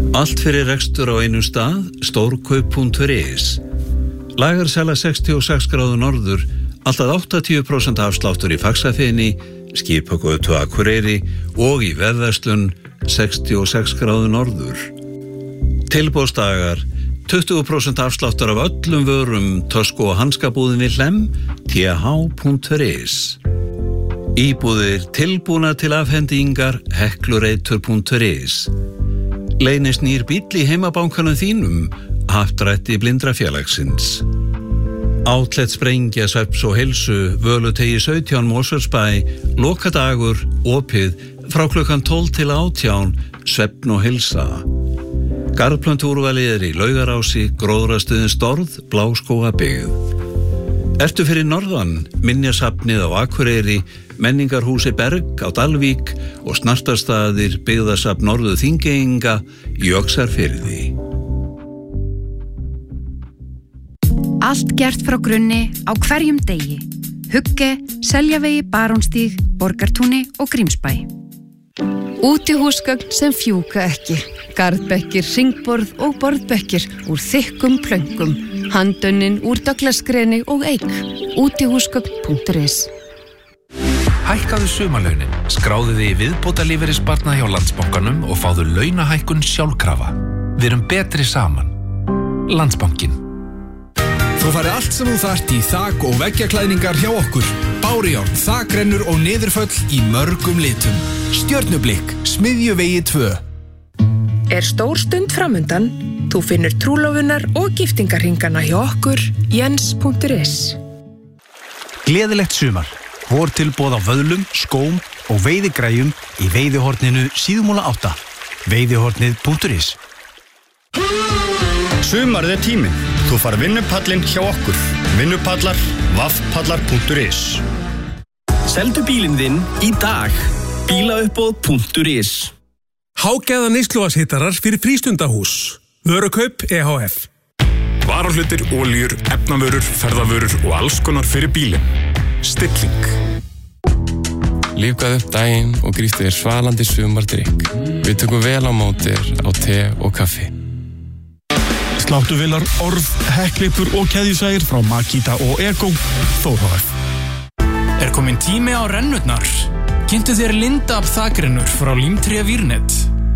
Allt fyrir rekstur á einum stað, stórkaup.is. Lagarsala 66 gráðu norður, alltaf 80% afsláttur í Faxafeni, Skipagötu Akureyri og í Verðverslun 66 gráðu norður. Tilboðsdagar, 20% afsláttur af öllum vörum, tösku- og hanskabúðin við Hlemm, th.is. Íbúðir tilbúna til afhendingar, heklureitur.is. Leynist nýr bíll í heimabankanum þínum, happdrætti Blindrafélagsins. Outlet Sprengja, Svefns og heilsu, Völutegi 17 Mosfellsbæ, lokadagur, opið, frá klukkan 12 til 18, Svefn og heilsa. Garðplöntúrvalið í Laugarási, Gróðrastuðin Storð, Bláskógabyggð. Ertu fyrir norðan, Minjasafnið á Akureyri, Menningarhúsi Berg á Dalvík og Snartarstaðir byggðasafn Norðu Þingeyinga í Öxarfirði. Allt gert frá grunni á hverjum degi. Hugge, Seljavegi, Barónstíg, Borgartúni og Grímsbæ. Útihúsgögn sem fjúka ekki. Garðbekkir, hringborð og borðbekkir úr þykkum plöngum. Handönnin úr Douglasgreni og eik. Útihúsgögn.is. Hækkaðu sumarlaunin, skráðu þig í viðbótarlífeyrissparnað hjá Landsbankanum og fáðu launahækkun sjálfkrafa. Við erum betri saman. Landsbankinn. Þú farið allt sem þú þarft í þak- og veggjaklæðningar hjá okkur. Bárujárn, þakrennur og niðurföll í mörgum litum. Stjörnublikk, Smiðjuvegi 2. Stór stund framundan? Þú finnur trúlofunar og giftingarhringana hjá okkur, jens.is. Gleðilegt sumar. Vortilboð á vöðlum, skóm og veiðigræjum í veiðihorninu Síðumúla 8. Veiðihornið.is. Sumarið tíminn. Þú far vinnupallinn hjá okkur. Vinnupallar, vaffpallar.is. Seldu bílinn þinn í dag. Bílauppboð.is. Hágæða neysluvatnshitarar fyrir frístundahús. Vörukaup EHF. Varahlutir, olíur, efnavörur, ferðavörur og alls konar fyrir bílinn. Stilling. Lífgaðu upp daginn og gríptu þér svalandi sumardrykk. Við tökum vel á móti á te og kaffi. Sláttuvélar, Orð, Hekklipur og keðjusægir frá Makita og Ego, Þórhf. Kominn tími á rennurnar? Kynntu þér Lindab þakrennur frá Límtré Vírnet.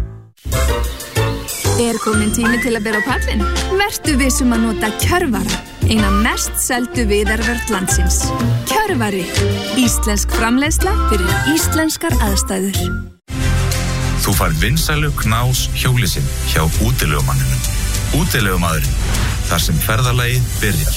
Kominn tími til að bera á pallinn? Vertu vissum að nota Kjörvara, eina mest seldu viðarvörn landsins. Kjörvari, íslensk framleiðsla fyrir íslenskar aðstæður. Þú fær vinsælu knás hjólisinn hjá útilegumanninum. Útilegumadurinn, þar sem ferðalagið byrjar.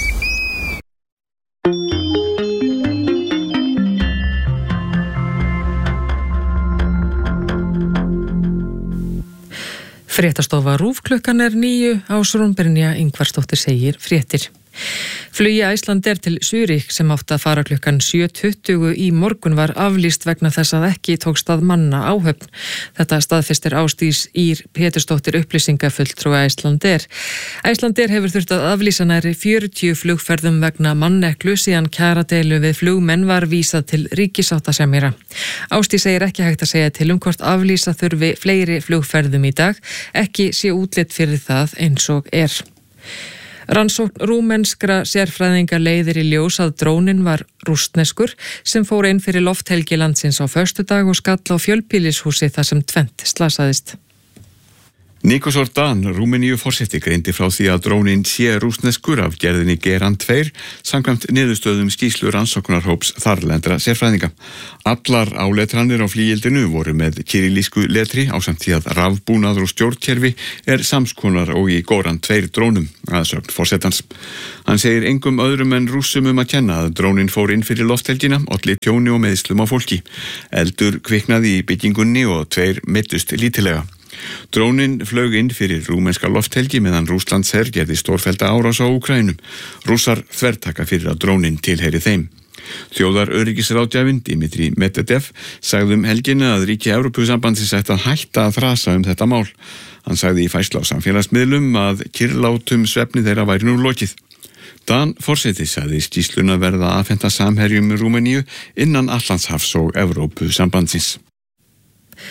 Fréttastofa RÚV klukkan 9, Ásrún Brynja Ingvarsdóttir segir fréttir. Flugi Icelandair til Zürich sem átti að fara klukkan 7:20 í morgun var aflýst vegna þess að ekki tókst að manna áhöfn. Þetta staðfestir Ásdís Ýr Pétursdóttir upplýsingafulltrúi Icelandair. Icelandair hefur þurft að aflýsa nærri 40 flugferðum vegna manneklu síðan kjaradeilu við flugmenn var vísað til ríkissáttasemjara. Ásdís segir ekki hægt að segja til hvort aflýsa þurfi fleiri flugferðum í dag, ekki sé útlit fyrir það eins og Rannsókn rúmenskra sérfræðinga leiðir í ljós að drónin var rússneskur sem fór inn fyrir lofthelgi landsins á föstudag og skall á fjölbýlishúsi þar sem 2 slasaðist. Nikos Ordan, Rúmeníu forseti, greindi frá því að drónin sé rússneskur af gerðinni Geran 2 samkvæmt niðurstöðum skýrslu rannsóknarhóps þarlendra sérfræðinga. Allar áletranir á flygildinu voru með kirillísku letri ásamt því að rafbúnaður og stjórnkerfi samskonar og í Goran 2 drónum, aðsögn forsetans. Hann segir engum öðrum en rússum að kenna að drónin fór inn fyrir lofthelgina, olli tjóni og meiðslum á fólki. Eldur kviknaði í byggingunni og 2 meiddust lítillega. Drónin flög inn fyrir rúmenska lofthelgi meðan Rússlandsher gerði stórfellda árás á Úkrænum. Rússar þvertaka fyrir að drónin tilheyri þeim. Þjóðaröryggisráðgjafinn Dmitri Medvedev sagði helgina að ríki Evrópusambandsins ætti að hætta að þrasa þetta mál. Hann sagði í færslu á samfélagsmiðlum að kyrrlátum svefni þeirra væri nú lokið. Dan forseti sagði skýrsluna verða afhenta samherjum Rúmeníu innan Atlantshafs og Evrópusambandsins.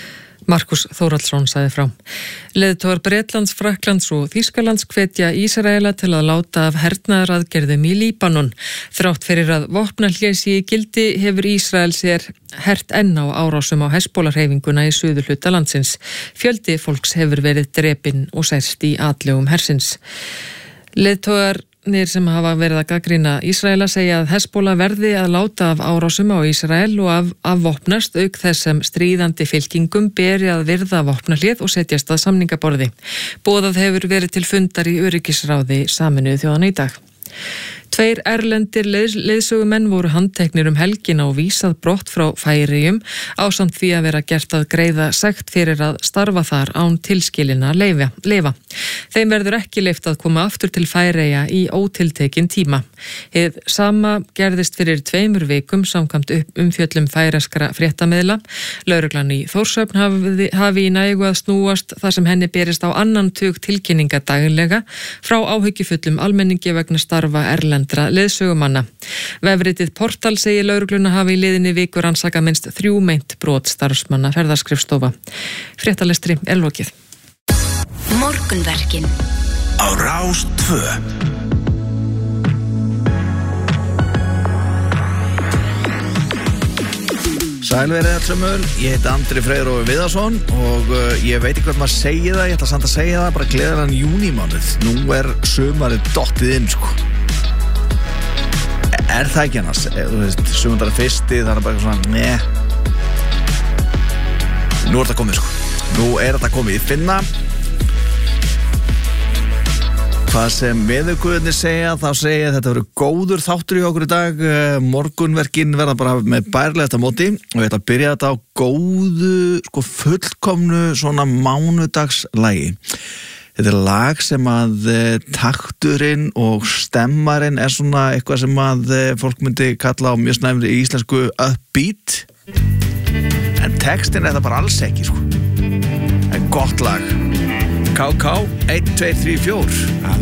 Markus Þórhallsson sagði frá. Leiðtogar Bretlands, Frakklands og Þýskalands hvetja Ísraela til að láta af hernaðaraðgerðum í Líbanon. Þrátt fyrir að vopnahlési í gildi hefur Ísrael sér hert enn á árásum á Hezbollah-hreyfinguna í suðurhluta landsins. Fjöldi fólks hefur verið drepinn og særst í atlögum hersins. Leiðtogar sem hafa verið að gagnrýna Ísraela segja að Hezbollah verði að láta af árásum á Ísrael og af vopnast auk þess sem stríðandi fylkingum beri að virða vopnahlið og setjast að samningaborði. Boðað hefur verið til fundar í öryggisráði Sameinuðu þjóðanna í dag. 2 erlendir leiðsögumenn voru handteknir helgina og vísað brott frá Færeyjum ásamt því að vera gert að greiða sekt fyrir að starfa þar án tilskilinna leyfa. Þeim verður ekki leyft að koma aftur til Færeyja í ótiltekinn tíma. Hið sama gerðist fyrir 2 vikum samkvæmt umfjöllum færeyskra fréttamiðla. Lögreglan í Þórshöfn hafi í nægu að snúast þar sem henni berist á 2 tug tilkynninga daglega frá áhyggjufullum almenningi vegna starfa erlendra leiðsögumanna. Vefritið Portal segir lögregluna hafi í liðinni viku rannsakað minnst 3 meint brot starfsmanna ferðaskrifstofa. Fréttalestri lokið. Morgunverkin á Rás 2. Sælverið allsumul, ég heiti Andri Freyr Viðarsson og ég veit ekki hvað maður segir það, ég ætla samt að segja það, bara gleðilegan júnímánuð. Nú sumarið dottið inn, sko. Er það ekki annars? Þú veist, sumundar fyrsti, það bara svona, Nú þetta komið, sko. Nú þetta komið, ég finna hvað sem veðurguðirnir segja, þá segja þetta verður góður þáttur í okkur í dag. Morgunverkin verða bara með bærilegasta móti og ég ætla að byrja þetta á góðu, fullkomnu svona mánudagslægi. Þetta lag sem að takturinn og stemmarinn svona eitthvað sem að fólk myndi kalla á mjög snæfri í íslensku upbeat. En textin þetta bara alls ekki, sko. En gott lag. KK 1, 2, 3, 4